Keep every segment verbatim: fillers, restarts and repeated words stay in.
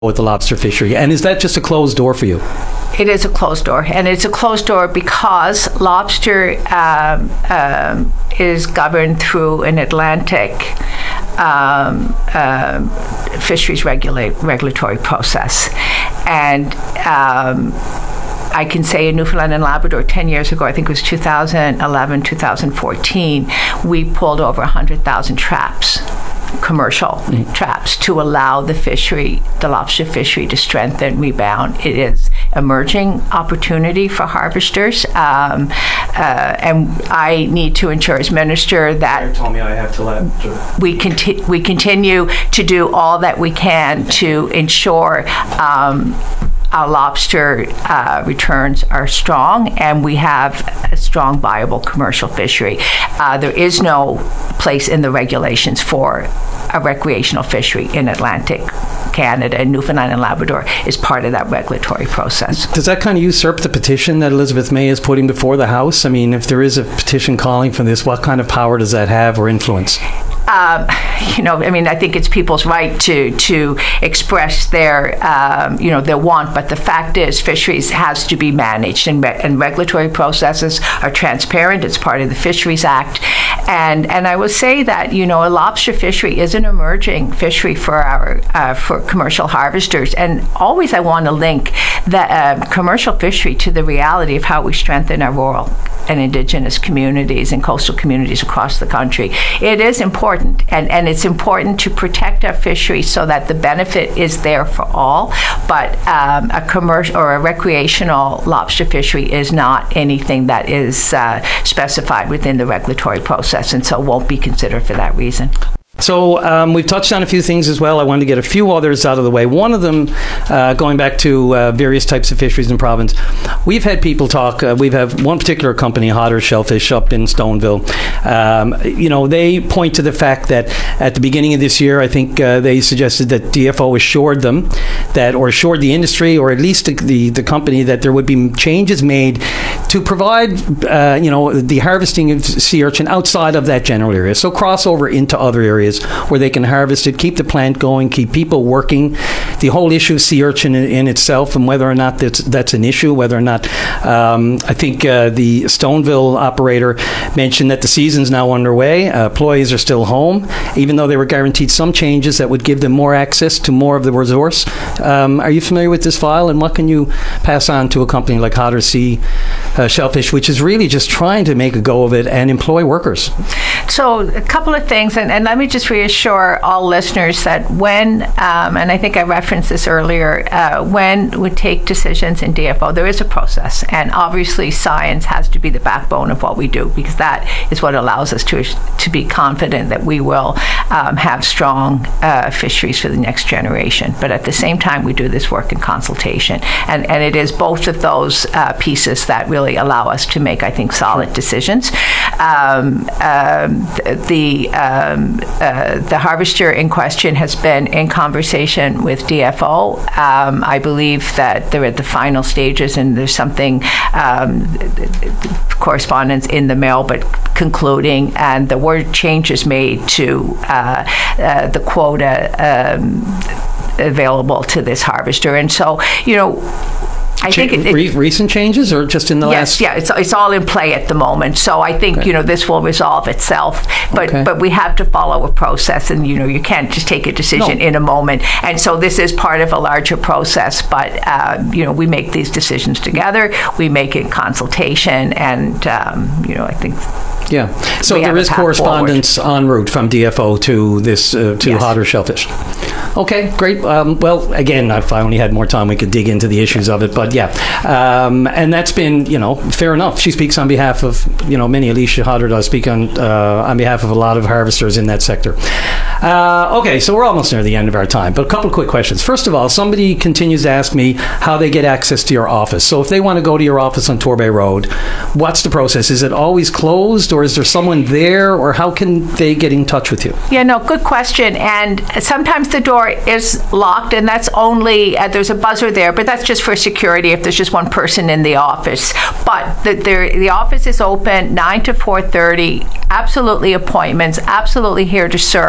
with the lobster fishery? And is that just a closed door for you? It is a closed door, and it's a closed door because lobster um, um, is governed through an Atlantic um, uh, fisheries regula- regulatory process. And um, I can say in Newfoundland and Labrador ten years ago, I think it was two thousand eleven, two thousand fourteen, we pulled over one hundred thousand traps, commercial mm. traps, to allow the fishery, the lobster fishery, to strengthen, rebound. It is emerging opportunity for harvesters, um, uh, and I need to ensure as minister that you told me I have to let we, conti- we continue to do all that we can to ensure um, our lobster uh, returns are strong, and we have a strong, viable commercial fishery. Uh, there is no place in the regulations for a recreational fishery in Atlantic Canada, and Newfoundland and Labrador is part of that regulatory process. Does that kind of usurp the petition that Elizabeth May is putting before the House? I mean, if there is a petition calling for this, what kind of power does that have or influence? Um, you know, I mean, I think it's people's right to to express their, um, you know, their want. But the fact is, fisheries has to be managed, and, re- and regulatory processes are transparent. It's part of the Fisheries Act, and and I will say that, you know, a lobster fishery is an emerging fishery for our uh, for commercial harvesters. And always, I want to link the uh, commercial fishery to the reality of how we strengthen our rural and Indigenous communities and coastal communities across the country. It is important, and, and it's important to protect our fisheries so that the benefit is there for all, but um, a commercial or a recreational lobster fishery is not anything that is uh, specified within the regulatory process, and so won't be considered for that reason. So um, we've touched on a few things as well. I wanted to get a few others out of the way. One of them, uh, going back to uh, various types of fisheries in province, we've had people talk. Uh, we've had one particular company, Hotter Shellfish, up in Stoneville. Um, you know, they point to the fact that at the beginning of this year, I think uh, they suggested that D F O assured them that, or assured the industry, or at least the the, the company, that there would be changes made to provide, uh, you know, the harvesting of sea urchin outside of that general area. So crossover into other areas where they can harvest it, keep the plant going, keep people working. The whole issue of sea urchin in, in itself, and whether or not that's, that's an issue, whether or not, um, I think uh, the Stoneville operator mentioned that the season's now underway. Uh, employees are still home, even though they were guaranteed some changes that would give them more access to more of the resource. Um, are you familiar with this file, and what can you pass on to a company like Hotter Sea uh, Shellfish, which is really just trying to make a go of it and employ workers? So a couple of things, and, and let me just reassure all listeners that when, um, and I think I referenced this earlier, uh, when we take decisions in D F O, there is a process, and obviously science has to be the backbone of what we do, because that is what allows us to to be confident that we will um, have strong uh, fisheries for the next generation. But at the same time, we do this work in consultation, and, and it is both of those uh, pieces that really allow us to make, I think, solid decisions. Um, um, the um, uh, the harvester in question has been in conversation with D F O. Um, I believe that they're at the final stages, and there's something um, correspondence in the mail, but concluding, and there were changes made to uh, uh, the quota um, available to this harvester, and so, you know, I Ch- think it, it, re- recent changes, or just in the yes, last? Yeah, it's it's all in play at the moment. So I think okay. you know this will resolve itself. But okay. but we have to follow a process, and you know you can't just take a decision no. in a moment. And so this is part of a larger process. But uh, you know we make these decisions together. We make it in consultation, and um, you know I think. Yeah. So there is correspondence en route from D F O to this uh, to yes. Hotter Shellfish. Okay, great. Um, well, again, if I only had more time, we could dig into the issues of it. But yeah, um, and that's been, you know, fair enough. She speaks on behalf of, you know, many. Alicia Hodder does speak on uh, on behalf of a lot of harvesters in that sector. Uh, okay, so we're almost near the end of our time. But a couple of quick questions. First of all, somebody continues to ask me how they get access to your office. So if they want to go to your office on Torbay Road, what's the process? Is it always closed, or is there someone there, or how can they get in touch with you? Yeah, no, good question. And sometimes the door is locked, and that's only, uh, there's a buzzer there, but that's just for security if there's just one person in the office. But the, the, the office is open nine to four thirty, absolutely appointments, absolutely here to serve.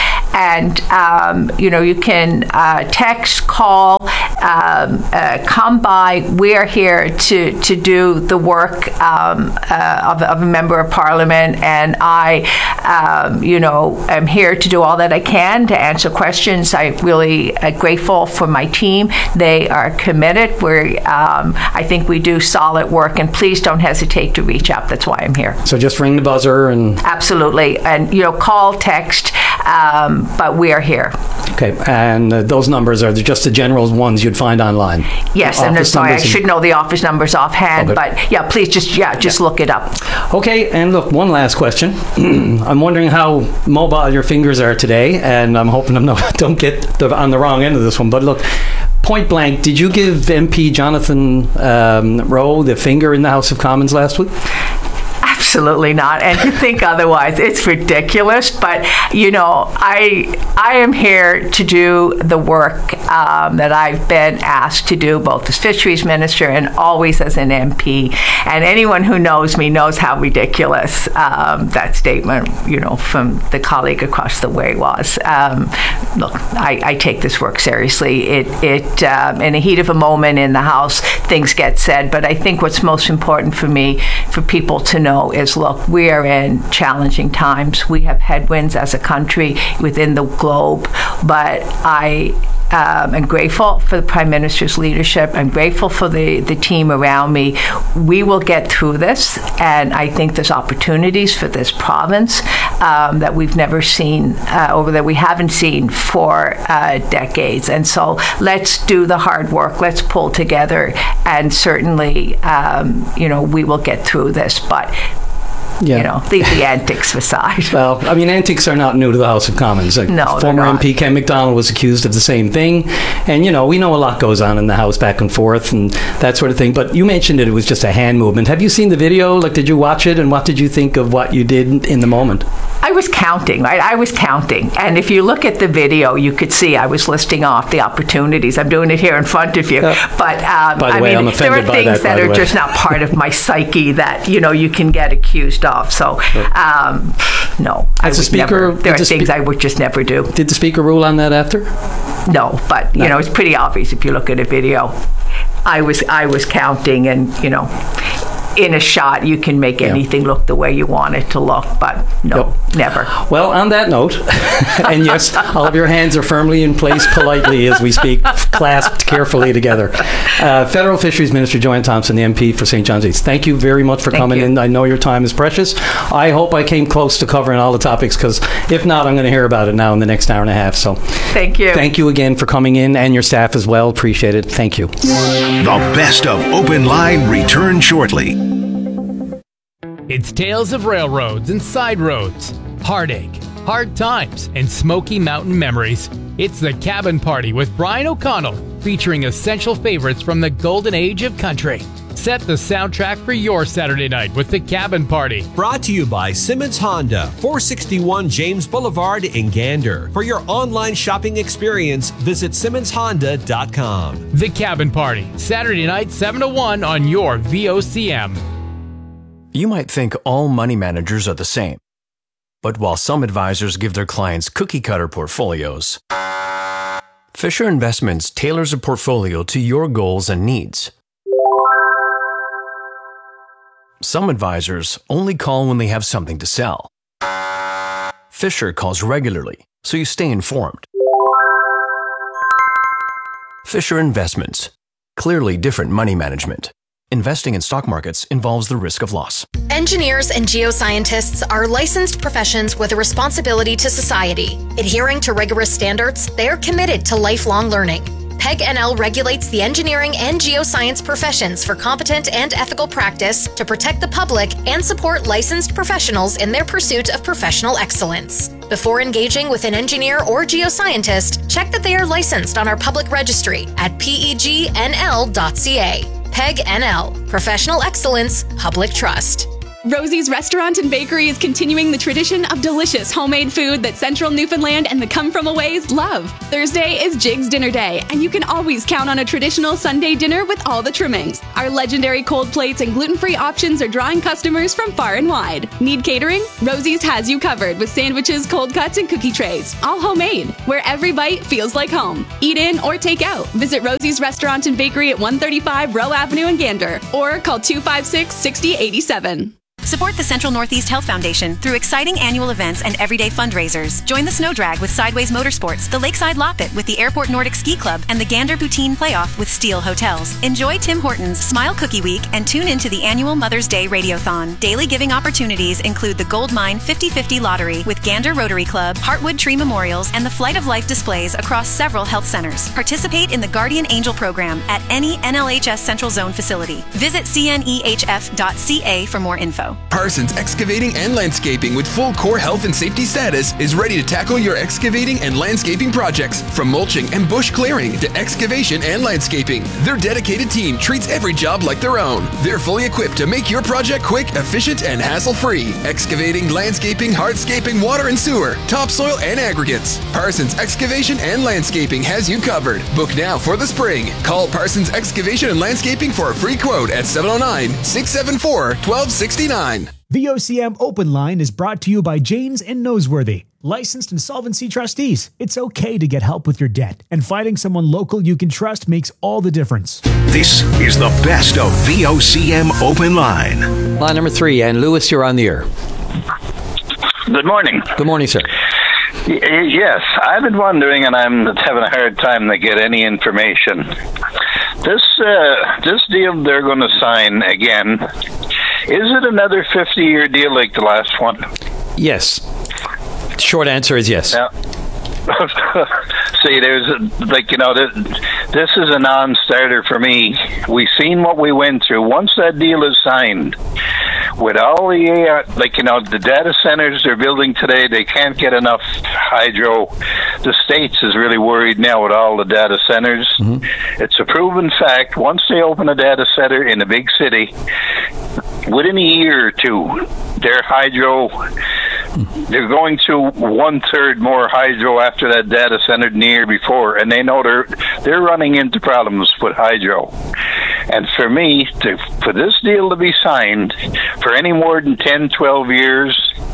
And, um, you know, you can uh, text, call, um, uh, come by. We are here to, to do the work um, uh, of, of a member of Parliament. And I, um, you know, am here to do all that I can to answer questions. I'm really uh, grateful for my team. They are committed. We're, um, I think we do solid work. And please don't hesitate to reach out. That's why I'm here. So just ring the buzzer and... Absolutely. And, you know, call, text, um, but we are here. Okay. And uh, those numbers are just the general ones you'd find online? Yes. And sorry, I should know the office numbers offhand, okay. but yeah, please just, yeah, just yeah. look it up. Okay. And look, one last question. I'm wondering how mobile your fingers are today, and I'm hoping I no, don't get the, on the wrong end of this one, but look, point blank, did you give M P Jonathan um, Rowe the finger in the House of Commons last week? Absolutely not. And to think otherwise, it's ridiculous. But, you know, I I am here to do the work um, that I've been asked to do, both as fisheries minister and always as an M P. And anyone who knows me knows how ridiculous um, that statement, you know, from the colleague across the way was. Um, look, I, I take this work seriously. It, it um, in the heat of a moment in the House, things get said. But I think what's most important for me, for people to know, is, look, we are in challenging times. We have headwinds as a country within the globe, but I um, am grateful for the Prime Minister's leadership. I'm grateful for the, the team around me. We will get through this, and I think there's opportunities for this province um, that we've never seen, uh, or that we haven't seen for uh, decades. And so let's do the hard work. Let's pull together, and certainly, um, you know, we will get through this. But Yeah. You know, leave the antics aside. Well, I mean, antics are not new to the House of Commons. Like, no, former M P Ken McDonald was accused of the same thing. And, you know, we know a lot goes on in the House back and forth and that sort of thing. But you mentioned it, it was just a hand movement. Have you seen the video? Like, did you watch it? And what did you think of what you did in the moment? I was counting, right? I was counting. And if you look at the video, you could see I was listing off the opportunities. I'm doing it here in front of you. Uh, but, um, by the I way, mean, I'm offended there are by things that, that are just not part of my psyche that, you know, you can get accused of. So, um, no. I the speaker, never, there are the things spe- I would just never do. Did the speaker rule on that after? No, but, you no. know, it's pretty obvious if you look at a video. I was, I was counting, and, you know, in a shot, you can make anything yeah. look the way you want it to look, but no, yep. never. Well, on that note, and yes, all of your hands are firmly in place politely as we speak, clasped carefully together. Uh, Federal Fisheries Minister Joanne Thompson, the M P for Saint John's East, thank you very much for thank coming you. in. I know your time is precious. I hope I came close to covering all the topics, because if not, I'm going to hear about it now in the next hour and a half. So thank you. Thank you again for coming in, and your staff as well. Appreciate it. Thank you. The best of Open Line returns shortly. It's tales of railroads and side roads, heartache, hard times, and Smoky Mountain memories. It's The Cabin Party with Brian O'Connell, featuring essential favorites from the golden age of country. Set the soundtrack for your Saturday night with The Cabin Party. Brought to you by Simmons Honda, four sixty-one James Boulevard in Gander. For your online shopping experience, visit simmons honda dot com. The Cabin Party, Saturday night, seven to one on your V O C M. You might think all money managers are the same. But while some advisors give their clients cookie-cutter portfolios, Fisher Investments tailors a portfolio to your goals and needs. Some advisors only call when they have something to sell. Fisher calls regularly, so you stay informed. Fisher Investments. Clearly different money management. Investing in stock markets involves the risk of loss. Engineers and geoscientists are licensed professions with a responsibility to society. Adhering to rigorous standards, they are committed to lifelong learning. PEG N L regulates the engineering and geoscience professions for competent and ethical practice to protect the public and support licensed professionals in their pursuit of professional excellence. Before engaging with an engineer or geoscientist, check that they are licensed on our public registry at P E G N L dot C A. PEG N L, Professional Excellence, Public Trust. Rosie's Restaurant and Bakery is continuing the tradition of delicious homemade food that Central Newfoundland and the come-from-aways love. Thursday is Jig's Dinner Day, and you can always count on a traditional Sunday dinner with all the trimmings. Our legendary cold plates and gluten-free options are drawing customers from far and wide. Need catering? Rosie's has you covered with sandwiches, cold cuts, and cookie trays, all homemade, where every bite feels like home. Eat in or take out. Visit Rosie's Restaurant and Bakery at one thirty-five Rowe Avenue in Gander, or call two five six, six zero eight seven. Support the Central Northeast Health Foundation through exciting annual events and everyday fundraisers. Join the Snow Drag with Sideways Motorsports, the Lakeside Loppet with the Airport Nordic Ski Club, and the Gander Poutine Playoff with Steel Hotels. Enjoy Tim Hortons Smile Cookie Week and tune into the annual Mother's Day Radiothon. Daily giving opportunities include the Gold Mine fifty fifty Lottery with Gander Rotary Club, Heartwood Tree Memorials, and the Flight of Life displays across several health centers. Participate in the Guardian Angel program at any N L H S Central Zone facility. Visit C N E H F dot C A for more info. Parsons Excavating and Landscaping with full core health and safety status is ready to tackle your excavating and landscaping projects. From mulching and bush clearing to excavation and landscaping, their dedicated team treats every job like their own. They're fully equipped to make your project quick, efficient, and hassle-free. Excavating, landscaping, hardscaping, water and sewer, topsoil, and aggregates. Parsons Excavation and Landscaping has you covered. Book now for the spring. Call Parsons Excavation and Landscaping for a free quote at seven oh nine, six seven four, one two six nine. The O C M Open Line is brought to you by Janes and Noseworthy, licensed insolvency trustees. It's okay to get help with your debt, and finding someone local you can trust makes all the difference. This is the best of V O C M Open Line. Line number three, and Lewis, you're on the air. Good morning. Good morning, sir. Y- yes, I've been wondering, and I'm having a hard time to get any information. This uh, this deal they're going to sign again, is it another fifty-year deal like the last one? Yes. Short answer is yes. Yeah. See, there's a, like, you know, this, this is a non-starter for me. We've seen what we went through. Once that deal is signed, with all the, uh, like, you know, the data centers they're building today, they can't get enough hydro. The States is really worried now with all the data centers. Mm-hmm. It's a proven fact. Once they open a data center in a big city, within a year or two, their hydro, they're going to one-third more hydro after that data center than the year before, and they know they're they're running into problems with hydro. And for me, to, for this deal to be signed for any more than ten, twelve years,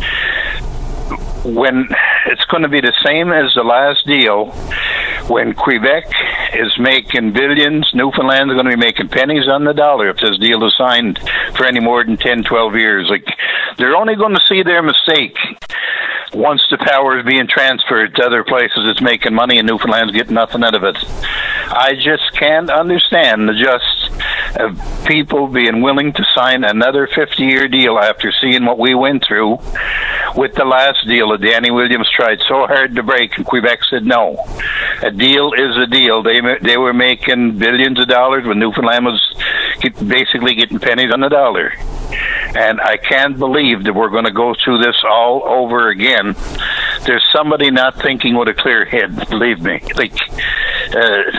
when it's going to be the same as the last deal, when Quebec is making billions, Newfoundland is going to be making pennies on the dollar if this deal is signed for any more than ten, twelve years. Like, they're only going to see their mistake once the power is being transferred to other places. It's making money and Newfoundland's getting nothing out of it. I just can't understand the just of people being willing to sign another fifty-year deal after seeing what we went through with the last deal that Danny Williams tried so hard to break, and Quebec said no. A deal is a deal. They they were making billions of dollars when Newfoundland was get, basically getting pennies on the dollar. And I can't believe that we're going to go through this all over again. There's somebody not thinking with a clear head, believe me. Like, uh,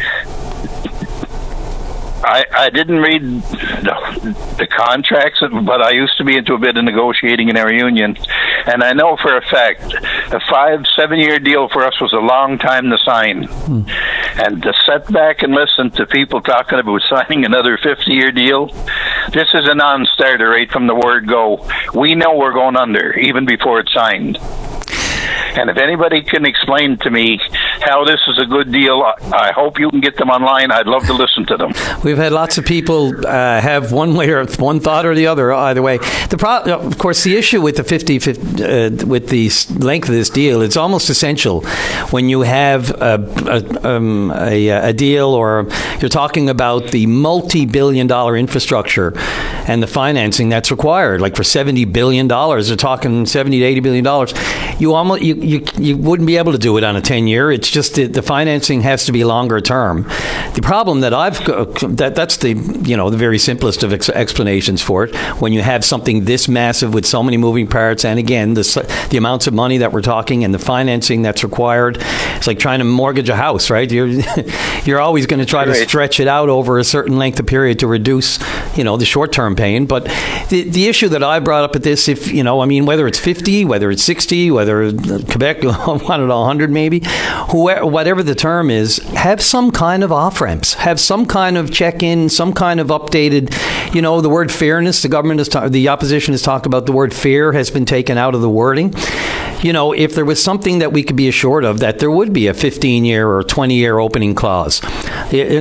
I, I didn't read the, the contracts, but I used to be into a bit of negotiating in our union, and I know for a fact a five, seven-year deal for us was a long time to sign. Hmm. And to sit back and listen to people talking about signing another fifty-year deal, this is a non-starter right from the word go. We know we're going under, even before it's signed. And if anybody can explain to me how this is a good deal, I hope you can get them online. I'd love to listen to them. We've had lots of people uh, have one way or one thought or the other. Either way, the pro- of course, the issue with the fifty, fifty uh, with the length of this deal, it's almost essential when you have a a, um, a, a deal, or you're talking about the multi-billion dollar infrastructure and the financing that's required. Like for seventy billion dollars, they're talking seventy to eighty billion dollars. You almost you, you you wouldn't be able to do it on a ten year. It's just the, the financing has to be longer term. The problem that I've that that's the you know the very simplest of ex- explanations for it. When you have something this massive with so many moving parts, and again the the amounts of money that we're talking and the financing that's required, it's like trying to mortgage a house, right? You're you're always going to try to stretch it out over a certain length of period to reduce, you know, the short-term pain. But the the issue that I brought up at this, if, you know, I mean, whether it's fifty, whether it's sixty, whether Quebec wanted one hundred maybe, whoever, whatever the term is, have some kind of off-ramps, have some kind of check-in, some kind of updated, you know, the word fairness, the government is, ta- the opposition has talked about the word fair has been taken out of the wording. You know, if there was something that we could be assured of, that there would be a fifteen-year or twenty-year opening clause. It,